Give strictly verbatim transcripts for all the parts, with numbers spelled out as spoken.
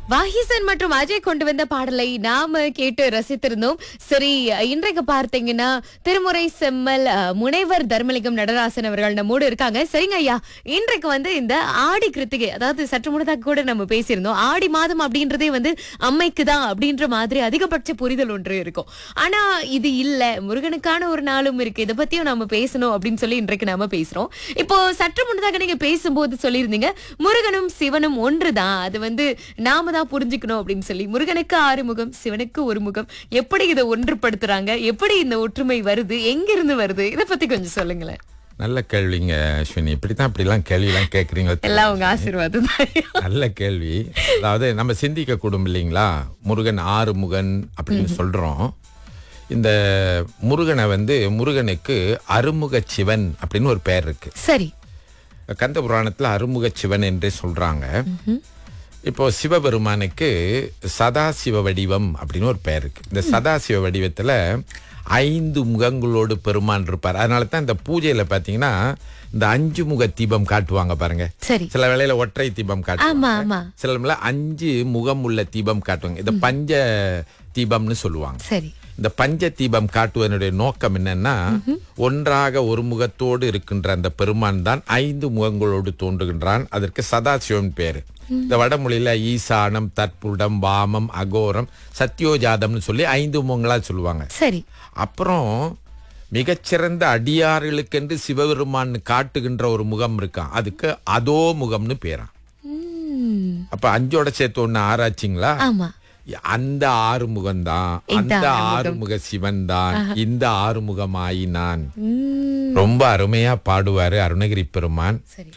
வாஹிசன் மற்றும் அஜய் கொண்டு வந்த பாடலை நாம கேட்டு ரசித்திருந்தோம். சரி, இன்றைக்கு பார்த்தீங்கன்னா திருமுறை செம்மல் அஹ், முனைவர் தர்மலிங்கம் நடராசன் அவர்கள் நம்மோடு இருக்காங்க. சரிங்க ஐயா, இன்றைக்கு வந்து இந்த ஆடி கிருத்திகை, அதாவது சற்று முன்னதாக கூட நம்ம பேசியிருந்தோம், ஆடி மாதம் அப்படின்றதே வந்து அம்மைக்கு தான் அப்படின்ற மாதிரி அதிகபட்ச புரிதல் ஒன்று இருக்கும். ஆனா இது இல்ல, முருகனுக்கான ஒரு நாளும் இருக்கு, இதை பத்தியும் நாம பேசணும் அப்படின்னு சொல்லி இன்றைக்கு நாம பேசுறோம். இப்போ சற்று முன்னதாக நீங்க பேசும்போது சொல்லியிருந்தீங்க முருகனும் சிவனும் ஒன்றுதான், அது வந்து நாம தான் புரிஞ்சுக்கணும் அப்படின்னு சொல்லி. முருகனுக்கு ஆறு முகம், சிவனுக்கு ஒரு முகம், எப்படி இதை ஒன்றுபடுத்துறாங்க, எப்படி இந்த ஒற்றுமை வருது, எங்கிருந்து வருது, இதை பத்தி கொஞ்சம் சொல்லுங்களேன். நல்ல கேள்விங்க அஸ்வினி. இப்படித்தான் இப்படிலாம் கேள்விலாம் கேட்குறீங்க. எல்லாம் உங்க ஆசீர்வாதம் தான். நல்ல கேள்வி. அதாவது நம்ம சிந்திக்க கூடும் இல்லைங்களா, முருகன் ஆறு முகன் அப்படின்னு சொல்றோம். இந்த முருகனை வந்து முருகனுக்கு அருமுக சிவன் அப்படின்னு ஒரு பெயர் இருக்கு. சரி, கந்த புராணத்துல அருமுக சிவன் என்றே சொல்றாங்க. இப்போ சிவபெருமானுக்கு சதாசிவ வடிவம் அப்படின்னு ஒரு பெயர் இருக்கு. இந்த சதாசிவ வடிவத்துல ஐந்து முகங்களோடு பெருமான் இருப்பார். அதனால தான் இந்த பூஜையில பாத்தீங்கன்னா இந்த அஞ்சு முக தீபம் காட்டுவாங்க பாருங்க. சரி, சில வேளையில ஒற்றை தீபம் ஆமா காட்டுவாங்க, ஆமா, சில வேளையில அஞ்சு முகம் உள்ள தீபம் காட்டுவாங்க. இந்த பஞ்ச தீபம்னு சொல்லுவாங்க. சரி, இந்த பஞ்ச தீபம் காட்டுவதனுடைய நோக்கம் என்னன்னா, ஒன்றாக ஒரு முகத்தோடு இருக்கின்ற அந்த பெருமான் தான் ஐந்து முகங்களோடு தோன்றுகின்றான். அதற்கு சதாசிவன் பேரு. இந்த வடமொழியில ஈசானம், தற்புடம், வாமம், அகோரம், சத்யோஜாதம்னு சொல்லி ஐந்து முகங்களா சொல்லுவாங்க. சரி, அப்புறம் மிகச்சிறந்த அடியார்களுக்கென்று சிவபெருமான் காட்டுகின்ற ஒரு முகம் இருக்கான், அதுக்கு அதோ முகம்னு பேரான். உம், அப்ப அஞ்சோட சேர்த்து ஒண்ணு ஆராய்ச்சிங்களா? ஆமா, அந்த ஆறுமுகம் தான், இந்த அந்த ஆறுமுகம். ஆறுமுக சிவன் தான் இந்த ஆறுமுகமாயினான். உம், ரொம்ப அருமையா பாடுவாரு அருணகிரி பெருமான். சரி,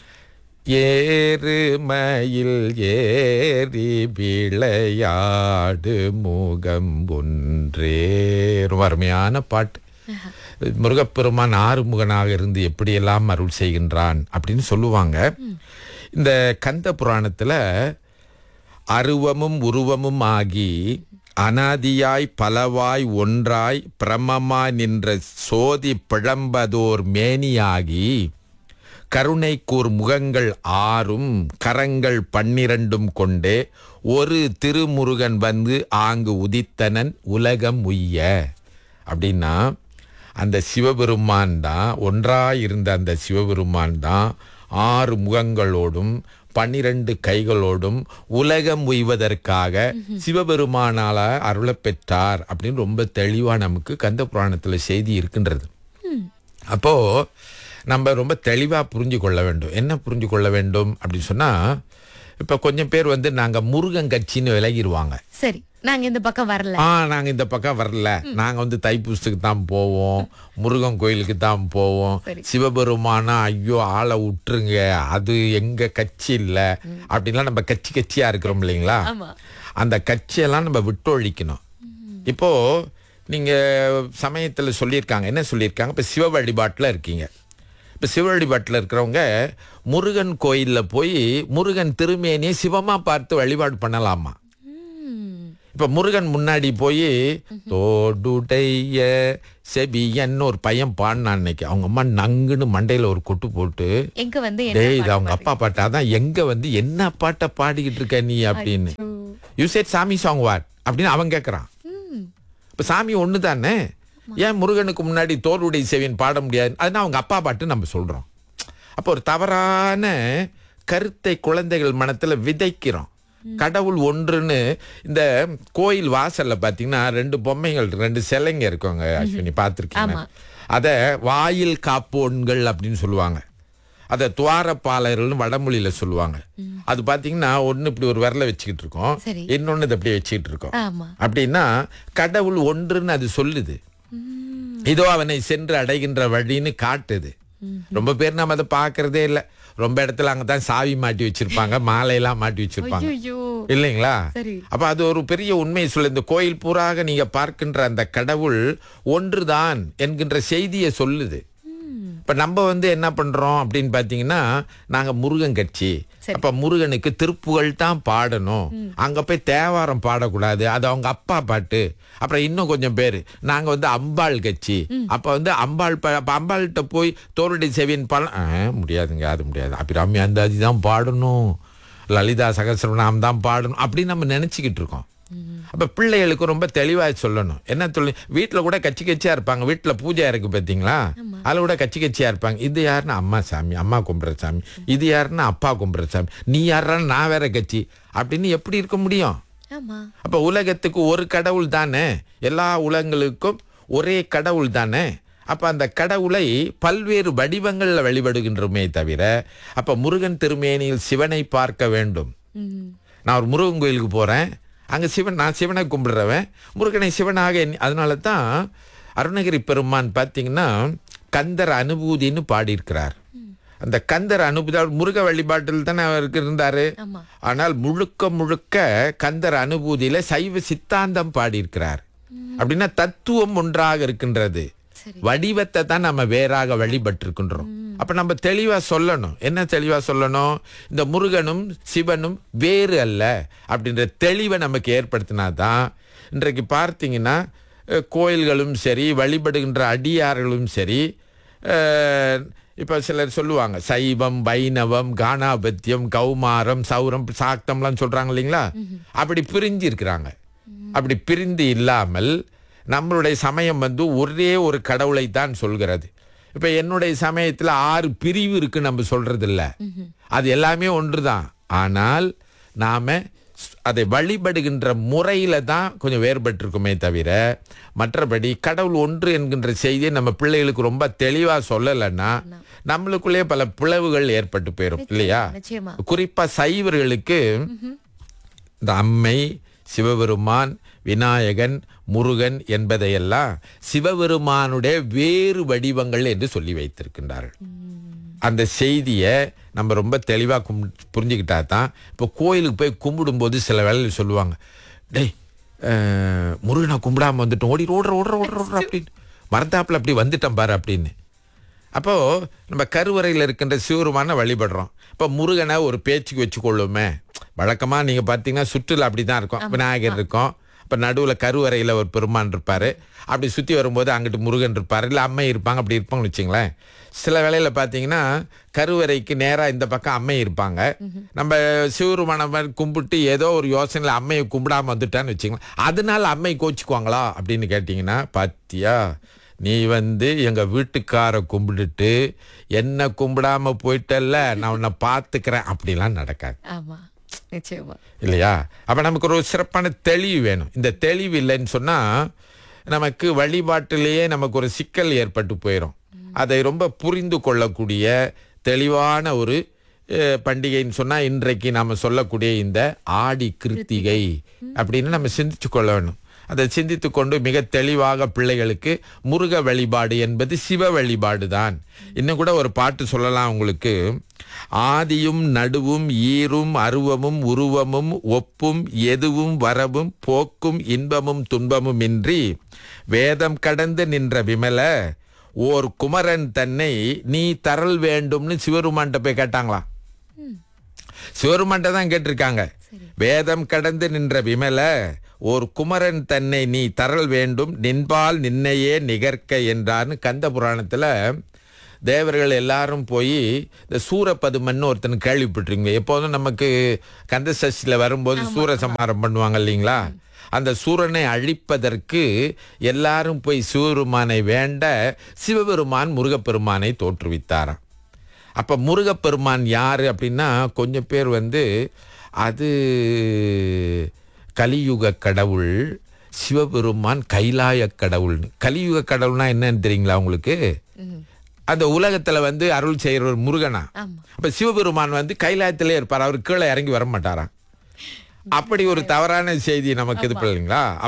ஏறு மயில் ஏறி விளையாடு முகம் ஒன்றே. ரொம்ப அருமையான பாட்டு. முருகப்பெருமான் ஆறுமுகனாக இருந்து எப்படியெல்லாம் அருள் செய்கின்றான் அப்படின்னு சொல்லுவாங்க. இந்த கந்த புராணத்துல அருவமும் உருவமும் ஆகி அனாதியாய் பலவாய் ஒன்றாய் பிரமமாய் நின்ற சோதி பிழம்பதோர் மேனியாகி கருணை கூர் முகங்கள் ஆறும் கரங்கள் பன்னிரண்டும் கொண்டே ஒரு திருமுருகன் வந்து ஆங்கு உதித்தனன் உலகம் உய்ய. அப்படின்னா அந்த சிவபெருமான் தான், ஒன்றாயிருந்த அந்த சிவபெருமான் தான் ஆறு முகங்களோடும் பன்னிரண்டு கைகளோடும் உலகம் உய்வதற்காக சிவபெருமானால அருள பெற்றார் அப்படின்னு ரொம்ப தெளிவா நமக்கு கந்த புராணத்துல செய்தி இருக்கின்றது. அப்போ நம்ம ரொம்ப தெளிவா புரிஞ்சு கொள்ள வேண்டும். என்ன புரிஞ்சு கொள்ள வேண்டும் அப்படின்னு சொன்னா, இப்ப கொஞ்சம் பேர் வந்து நாங்க முருகன் கட்சின்னு விலகிடுவாங்க. சரி, நாங்க இந்த பக்கம் வரல, ஆ நாங்க இந்த பக்கம் வரல, நாங்க வந்து தைப்பூசத்துக்கு தான் போவோம், முருகன் கோயிலுக்கு தான் போவோம், சரி. சிவபெருமானா ஐயோ ஆளை விட்டுருங்க, அது எங்க கட்சி இல்ல அப்படின்லாம் நம்ம கட்சி கட்சியா இருக்கிறோம் இல்லைங்களா? ஆமா, அந்த கட்சியெல்லாம் நம்ம விட்டொழிக்கணும். இப்போ நீங்க சமயத்துல சொல்லியிருக்காங்க, என்ன சொல்லியிருக்காங்க, இப்ப சிவ வழிபாட்டுல இருக்கீங்க. இப்ப சிவ வழிபாட்டுல இருக்கிறவங்க முருகன் கோயில்ல போய் முருகன் திருமேனியை சிவமா பார்த்து வழிபாடு பண்ணலாமா? இப்ப முருகன் முன்னாடி போய் தோடுடைய செபியன்னு ஒரு பையன் பாடினான் அன்னைக்கு. அவங்க அம்மா நங்குன்னு மண்டையில ஒரு கொட்டு போட்டு, எங்க வந்து டேய் இது அவங்க அப்பா பாட்டா தான், எங்க வந்து என்ன பாட்டை பாடிக்கிட்டு இருக்க நீ அப்படின்னு. யூ செட் சாமி சாங் வாட் அப்படின்னு அவன் கேட்கறான். இப்ப சாமி ஒண்ணு தானே, ஏன் முருகனுக்கு முன்னாடி தோளுடைய செவியன் பாட முடியாது? அதுனா அவங்க அப்பா பாட்டு நம்ம சொல்றோம். அப்போ ஒரு தவறான கருத்தை குழந்தைகள் மனத்துல விதைக்கிறோம். கடவுள் ஒன்றுன்னு இந்த கோயில் வாசல்ல பாத்தீங்கன்னா ரெண்டு பொம்மைகள், ரெண்டு சிலைங்க இருக்குங்க அஸ்வினி, பாத்திருக்கீங்க? அத வாயில் காப்போன்கள் அப்படின்னு சொல்லுவாங்க. அத துவாரப்பாளர்கள்னு வடமொழியில சொல்லுவாங்க. அது பாத்தீங்கன்னா ஒண்ணு இப்படி ஒரு விரல வச்சுக்கிட்டு இருக்கோம், சரி. இன்னொன்னு இது அப்படியே வச்சுக்கிட்டு இருக்கோம். ஆமா, அப்படின்னா கடவுள் ஒன்றுன்னு அது சொல்லுது. இதோ அவனை சென்று அடைகின்ற வழின்னு காட்டுது. ரொம்ப பேர் நம்ம அதை பாக்குறதே இல்ல. ரொம்ப இடத்துல அங்கதான் சாவி மாட்டி வச்சிருப்பாங்க, மாலையெல்லாம் மாட்டி வச்சிருப்பாங்க ஐயோ, இல்லைங்களா? சரி. அப்ப அது ஒரு பெரிய உண்மை சொல்ல, இந்த கோயில் பூராக நீங்க பார்க்கின்ற அந்த கடவுள் ஒன்றுதான் என்கின்ற செய்தியை சொல்லுது. இப்ப நம்ம வந்து என்ன பண்றோம் அப்படின்னு பாத்தீங்கன்னா, நாங்க முருகன் கட்சி, அப்ப முருகனுக்கு திருப்புகழ் தான் பாடணும், அங்க போய் தேவாரம் பாடக்கூடாது, அது அவங்க அப்பா பாட்டு. அப்புறம் இன்னும் கொஞ்சம் பேரு நாங்க வந்து அம்பாள் கட்சி, அப்ப வந்து அம்பாள் அம்பாள்கிட்ட போய் தோரடி செவியன் பாட முடியாதுங்க, அது முடியாது, அபிராமி அந்தாதி தான் பாடணும், லலிதா சகஸ்ரநாமம் தான் பாடணும் அப்படின்னு நம்ம நினைச்சுக்கிட்டு இருக்கோம். அப்ப பிள்ளைகளுக்கு ரொம்ப தெளிவா சொல்லணும். என்ன சொல்லி வீட்டுல கூட கச்சி கச்சியா இருப்பாங்க. வீட்டுல பூஜை இருக்கு பாத்தீங்களா, அதுல கூட கச்சி கச்சியா இருப்பாங்க. இது யாருன்னா அம்மா சாமி, அம்மா கும்பிடுற சாமி. இது யாருன்னா அப்பா கும்பிடுற சாமி. நீ யாருன்னா நான் வேற கட்சி அப்படின்னு எப்படி இருக்க முடியும்? அப்ப உலகத்துக்கு ஒரு கடவுள் தானே, எல்லா உலகங்களுக்கும் ஒரே கடவுள் தானே. அப்ப அந்த கடவுளை பல்வேறு வடிவங்கள்ல வழிபடுகின்றோமே தவிர, அப்ப முருகன் திருமேனியில் சிவனை பார்க்க வேண்டும். நான் ஒரு முருகன் கோயிலுக்கு போறேன், அங்க சிவன், நான் சிவனை கும்பிடுறவன், முருகனை சிவனாக எண்ணி. அதனால தான் அருணகிரி பெருமான் பார்த்தீங்கன்னா கந்தர் அனுபூதின்னு பாடியிருக்கிறார். அந்த கந்தர் அனுபூதி முருக வழிபாட்டில் தானே அவருக்கு இருந்தாரு. ஆனால் முழுக்க முழுக்க கந்தர் அனுபூதியில சைவ சித்தாந்தம் பாடியிருக்கிறார். அப்படின்னா தத்துவம் ஒன்றாக இருக்கின்றது, வடிவத்தை தான் நம்ம வேறாக வழிபட்டிருக்கின்றோம். அப்ப நம்ம தெளிவா சொல்லணும். என்ன தெளிவா சொல்லணும்? இந்த முருகனும் சிவனும் வேறு அல்ல அப்படின்ற தெளிவை நமக்கு ஏற்படுத்தினாதான் இன்றைக்கு பார்த்தீங்கன்னா கோயில்களும் சரி, வழிபடுகின்ற அடியார்களும் சரி, இப்போ சிலர் சொல்லுவாங்க சைவம், வைணவம், கானாபத்தியம், கௌமாரம், சௌரம், சாக்தம்லாம் சொல்றாங்க இல்லைங்களா. அப்படி பிரிஞ்சு இருக்கிறாங்க. அப்படி பிரிந்து இல்லாமல் நம்மளுடைய சமயம் வந்து ஒரே ஒரு கடவுளை தான் சொல்கிறது. இப்ப என்னுடைய சமயத்துல ஆறு பிரிவு இருக்கு நம்ம சொல்றது இல்ல, அது எல்லாமே ஒன்றுதான். ஆனால் நாம அதை வழிபடுகின்ற முறையில தான் கொஞ்சம் வேறுபட்டு இருக்குமே தவிர, மற்றபடி கடவுள் ஒன்று என்கின்ற செய்தியை நம்ம பிள்ளைகளுக்கு ரொம்ப தெளிவா சொல்லலைன்னா நம்மளுக்குள்ளே பல பிளவுகள் ஏற்பட்டு போயிடும் இல்லையா. குறிப்பா சைவர்களுக்கு இந்த அம்மை, சிவபெருமான், விநாயகன், முருகன் என்பதையெல்லாம் சிவபெருமானுடைய வேறு வடிவங்கள் என்று சொல்லி வைத்திருக்கின்றார்கள். அந்த செய்தியை நம்ம ரொம்ப தெளிவா புரிஞ்சுக்கிட்டா தான். இப்போ கோயிலுக்கு போய் கும்பிடும் போது சில வேளையில் சொல்லுவாங்க, டேய் முருகனை கும்பிடாம வந்துட்டோம், ஓடி ஓடுற ஓடுற ஓடுற ஓடுற அப்படின்னு மறந்தாப்புல அப்படி வந்துட்டோம் பாரு அப்படின்னு. அப்போ நம்ம கருவறையில் இருக்கின்ற சிவருமான வழிபடுறோம். இப்போ முருகனை ஒரு பேச்சுக்கு வச்சு கொள்ளுமே. வழக்கமாக நீங்கள் பார்த்தீங்கன்னா சுற்றுலா அப்படி தான் இருக்கும். விநாயகர் இருக்கும், இப்போ நடுவில் கருவறையில் ஒரு பெருமான் இருப்பார், அப்படி சுற்றி வரும்போது அங்கிட்டு முருகன் இருப்பார், இல்லை அம்மை இருப்பாங்க, அப்படி இருப்பாங்கன்னு வச்சுங்களேன். சில வேளையில் பார்த்தீங்கன்னா கருவறைக்கு நேராக இந்த பக்கம் அம்மை இருப்பாங்க. நம்ம சிவருமான மாதிரி கும்பிட்டு ஏதோ ஒரு யோசனையில் அம்மையை கும்பிடாமல் வந்துட்டான்னு வச்சுங்களேன். அதனால அம்மை கோச்சிக்குவாங்களா அப்படின்னு கேட்டிங்கன்னா, பாத்தியா நீ வந்து எங்க வீட்டுக்கார கும்பிட்டுட்டு என்ன கும்பிடாம போயிட்டல்ல, நான் உன்னை பார்த்துக்கிறேன் அப்படிலாம் நடக்காது இல்லையா. அப்ப நமக்கு ஒரு சிறப்பான தெளிவு வேணும். இந்த தெளிவு இல்லைன்னு சொன்னா நமக்கு வழிபாட்டிலேயே நமக்கு ஒரு சிக்கல் ஏற்பட்டு போயிடும். அதை ரொம்ப புரிந்து கொள்ளக்கூடிய தெளிவான ஒரு பண்டிகைன்னு சொன்னா இன்றைக்கு நாம சொல்லக்கூடிய இந்த ஆடி கிருத்திகை அப்படின்னு நம்ம சிந்திச்சு கொள்ள வேணும். அதை சிந்தித்து கொண்டு மிக தெளிவாக பிள்ளைகளுக்கு முருக வழிபாடு என்பது சிவ வழிபாடு தான். இன்னும் கூட ஒரு பாட்டு சொல்லலாம் உங்களுக்கு. ஆதியும் நடுவும் ஈரும் அருவமும் உருவமும் ஒப்பும் எதுவும் வரவும் போக்கும் இன்பமும் துன்பமும் இன்றி வேதம் கடந்து நின்ற விமல ஓர் குமரன் தன்னை நீ தரல் வேண்டும்னு சிவருமான்ட்ட போய் கேட்டாங்களாம். சிவருமான்ட்ட தான் கேட்டிருக்காங்க. வேதம் கடந்து நின்ற விமல ஒரு குமரன் தன்னை நீ தரல் வேண்டும், நின்பால் நின்னையே நிகர்க்க என்றார்னு கந்த புராணத்துல தேவர்கள் எல்லாரும் போய் இந்த சூரபதுமன் ஒருத்தன் கேள்விப்பட்டிருங்க. எப்போதும் நமக்கு கந்த சஷ்டியில வரும்போது சூரசம்ஹாரம் பண்ணுவாங்க இல்லைங்களா. அந்த சூரனை அழிப்பதற்கு எல்லாரும் போய் சிவபெருமானை வேண்ட சிவபெருமான் முருகப்பெருமானை தோற்றுவித்தாராம். அப்ப முருகப்பெருமான் யாரு அப்படின்னா கொஞ்சம் பேர் வந்து அது கலியுக கடவுள், சிவபெருமான் கைலாய கடவுள்னு. கலியுக கடவுள்னா என்னன்னு தெரியுங்களா உங்களுக்கு? அந்த உலகத்துல வந்து அருள் செய்யற ஒரு முருகனா. அப்ப சிவபெருமான் வந்து கைலாயத்திலே இருப்பார், அவர் கீழே இறங்கி வர மாட்டாரா. அப்படி ஒரு தவறான செய்தி நமக்கு இது இல்லைங்களா.